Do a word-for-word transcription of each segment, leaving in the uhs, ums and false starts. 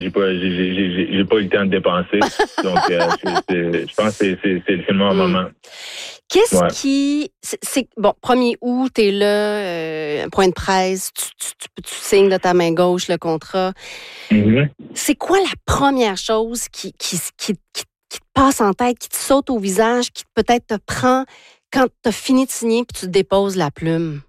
J'ai pas, j'ai, j'ai, j'ai, j'ai pas eu le temps de dépenser. Donc, euh, c'est, c'est, je pense que c'est, c'est, c'est le meilleur moment. Qu'est-ce Ouais. qui... C'est, c'est, bon, premier août, t'es là, euh, point de presse, tu, tu, tu, tu signes de ta main gauche le contrat. Mm-hmm. C'est quoi la première chose qui, qui, qui, qui, qui te passe en tête, qui te saute au visage, qui peut-être te prend quand t'as fini de signer puis tu déposes la plume?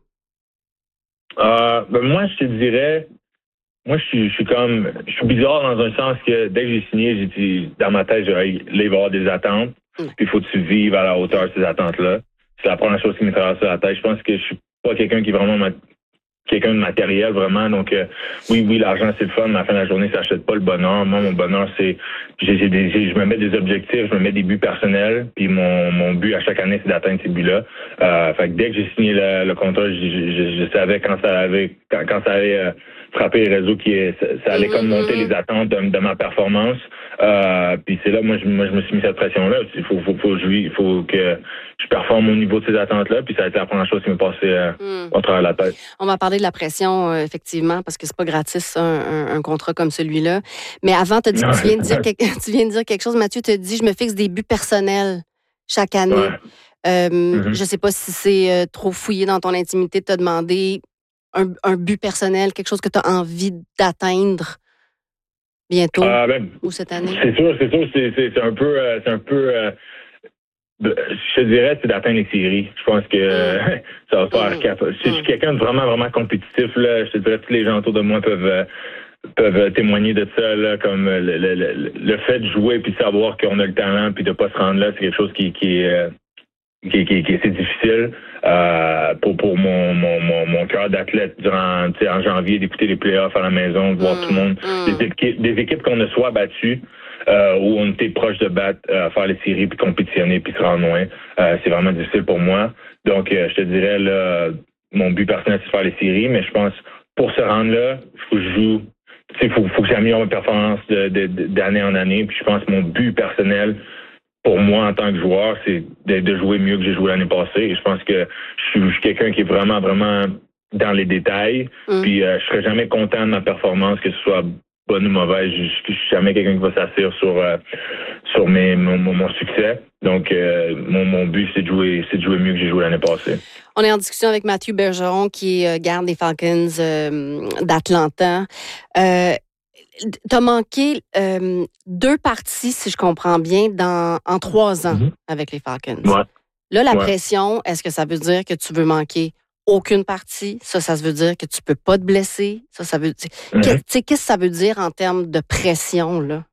Euh, ben moi, je te dirais... Moi, je suis, je suis comme... Je suis bizarre dans un sens que dès que j'ai signé, j'ai dit... Dans ma tête, j'ai dit, là, il va y avoir des attentes. Puis il faut que tu vives à la hauteur de ces attentes-là. C'est la première chose qui me traverse la tête. Je pense que je suis pas quelqu'un qui est vraiment... Ma... quelqu'un de matériel, vraiment. Donc, euh, oui, oui, l'argent, c'est le fun, mais à la fin de la journée, ça n'achète pas le bonheur. Moi, mon bonheur, c'est... J'ai, j'ai des, j'ai, je me mets des objectifs, je me mets des buts personnels, puis mon, mon but à chaque année, c'est d'atteindre ces buts-là. Euh, fait que dès que j'ai signé le, le contrat, je, je, je savais quand ça avait... Quand, quand ça allait... Euh, frapper les réseaux, qui est, ça, ça allait comme monter les attentes de, de ma performance. Euh, puis c'est là, moi je, moi, je me suis mis cette pression-là. Il faut, faut, faut, il faut que je performe au niveau de ces attentes-là. Puis ça a été la première chose qui m'est passée euh, mm. au travers de la tête. On va parler de la pression, euh, effectivement, parce que c'est pas gratis, un, un, un contrat comme celui-là. Mais avant, t'as dit, tu, viens de dire quelque, tu viens de dire quelque chose, Mathieu, tu dit, je me fixe des buts personnels chaque année. Ouais. Euh, mm-hmm. Je sais pas si c'est euh, trop fouillé dans ton intimité de te demander Un, un but personnel, quelque chose que tu as envie d'atteindre bientôt euh, ben, ou cette année? C'est sûr, c'est sûr, c'est, c'est, c'est un peu, euh, c'est un peu, euh, je te dirais, c'est d'atteindre les séries. Je pense que mm. ça va faire. Mm. Si je suis quelqu'un de vraiment, vraiment compétitif, là, je te dirais, tous les gens autour de moi peuvent. Euh, peuvent témoigner de ça, là, comme le, le, le, le fait de jouer puis de savoir qu'on a le talent puis de pas se rendre là, c'est quelque chose qui, qui est euh, Qui, qui, qui est assez difficile euh, pour pour mon mon mon, mon cœur d'athlète durant en janvier d'écouter les playoffs à la maison, de voir mmh, tout le monde, mmh. des équipes des équipes qu'on a soit battues euh, ou on était proche de battre, euh, faire les séries puis compétitionner puis se rendre loin, euh, c'est vraiment difficile pour moi. Donc euh, je te dirais là, mon but personnel c'est de faire les séries, mais je pense pour se rendre là, il faut que je joue, il faut faut que j'améliore ma performance de, de, de, d'année en année. Puis je pense que mon but personnel pour moi, en tant que joueur, c'est de, de jouer mieux que j'ai joué l'année passée. Et je pense que je suis, je suis quelqu'un qui est vraiment, vraiment dans les détails. Mm. Puis euh, je serai jamais content de ma performance, que ce soit bonne ou mauvaise. Je, je, je suis jamais quelqu'un qui va s'asseoir sur euh, sur mes mon, mon succès. Donc euh, mon, mon but, c'est de jouer, c'est de jouer mieux que j'ai joué l'année passée. On est en discussion avec Mathieu Bergeron, qui est garde des Falcons euh, d'Atlanta. Euh, T'as manqué euh, deux parties, si je comprends bien, dans, en trois ans mm-hmm. avec les Falcons. Ouais. Là, la ouais. pression, est-ce que ça veut dire que tu veux manquer aucune partie? Ça, ça veut dire que tu peux pas te blesser? Ça, ça veut dire... Mm-hmm. Qu'est-ce que ça veut dire en termes de pression, là?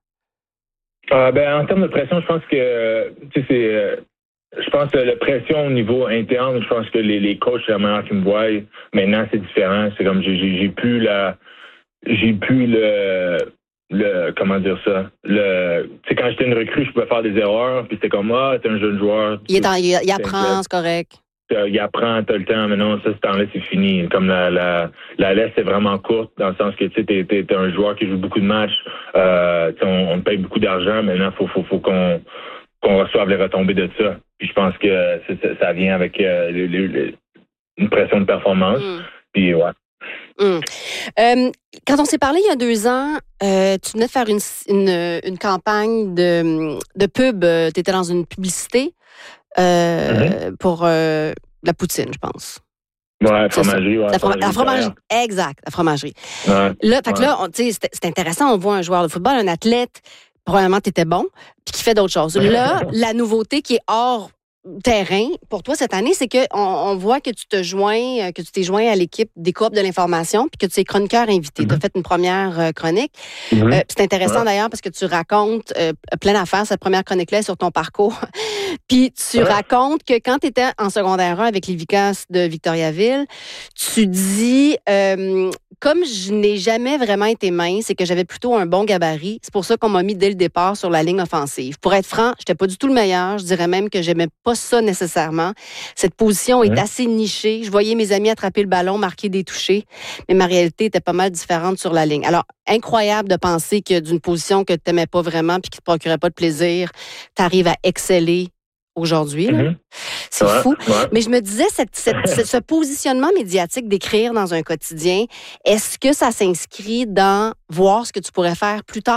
Euh, ben, en termes de pression, je pense que, tu sais, c'est... Euh, je pense que la pression au niveau interne, je pense que les, les coachs, c'est la manière qu'ils me voient. Maintenant, c'est différent. C'est comme j'ai, j'ai, j'ai plus la... J'ai pu le, le, comment dire ça, le, tu sais, quand j'étais une recrue, je pouvais faire des erreurs, puis c'était comme, ah, t'es un jeune joueur. Il, est dans, il, il apprend, c'est correct. Il apprend, t'as le temps, mais non, ça, ce temps-là, c'est fini. Comme la, la, la laisse, c'est vraiment courte, dans le sens que, tu sais, t'es, t'es, t'es un joueur qui joue beaucoup de matchs, euh, tu sais, on, on te paye beaucoup d'argent, maintenant, faut, faut, faut qu'on, qu'on reçoive les retombées de ça. Puis je pense que ça, ça vient avec euh, le, le, le, une pression de performance, mm. puis ouais. Hum. Euh, quand on s'est parlé il y a deux ans, euh, tu venais de faire une, une, une campagne de, de pub. Tu étais dans une publicité euh, mm-hmm. pour euh, la poutine, je pense. Ouais, la fromagerie. Ouais, la, fromagerie, la fromagerie. Exact, la fromagerie. Ouais, là, fait que ouais. là, c'est, c'est intéressant. On voit un joueur de football, un athlète, probablement tu étais bon, puis qui fait d'autres choses. Là, la nouveauté qui est hors terrain pour toi cette année, c'est que on, on voit que tu te joins, que tu t'es joint à l'équipe des Coop de l'information, puis que tu es chroniqueur invité. Mm-hmm. Tu as fait une première euh, chronique. Mm-hmm. Euh, c'est intéressant ouais. d'ailleurs parce que tu racontes euh, plein d'affaires. Cette première chronique-là sur ton parcours. Puis tu ouais. racontes que quand tu étais en secondaire un avec les Vicas de Victoriaville, tu dis euh, comme je n'ai jamais vraiment été mince et que j'avais plutôt un bon gabarit, c'est pour ça qu'on m'a mis dès le départ sur la ligne offensive. Pour être franc, j'étais pas du tout le meilleur. Je dirais même que j'aimais pas ça nécessairement. Cette position est mmh. assez nichée. Je voyais mes amis attraper le ballon, marquer des touchés, mais ma réalité était pas mal différente sur la ligne. Alors, incroyable de penser que d'une position que tu n'aimais pas vraiment puis qui te procurait pas de plaisir, tu arrives à exceller aujourd'hui. Mmh. C'est ouais, fou. Ouais. Mais je me disais, cette, cette, ce, ce positionnement médiatique d'écrire dans un quotidien, est-ce que ça s'inscrit dans voir ce que tu pourrais faire plus tard?